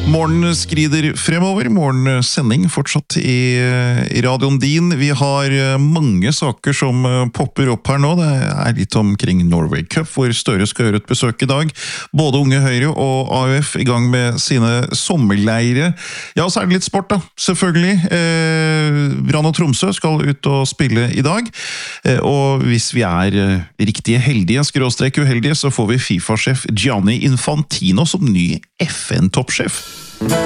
Morgen skrider fremover, morgensending fortsatt i radioen din. Vi har mange saker som popper opp her nå. Det litt omkring Norway Cup, hvor Støre skal gjøre et besøk i dag. Både Unge Høyre og AUF i gang med sine sommerleire. Ja, så det litt sport da, selvfølgelig. Brann og Tromsø skal ut og spille i dag. Og hvis vi riktig heldige, skråstrek uheldige, så får vi FIFA-sjef Gianni Infantino som ny FN-toppsjef.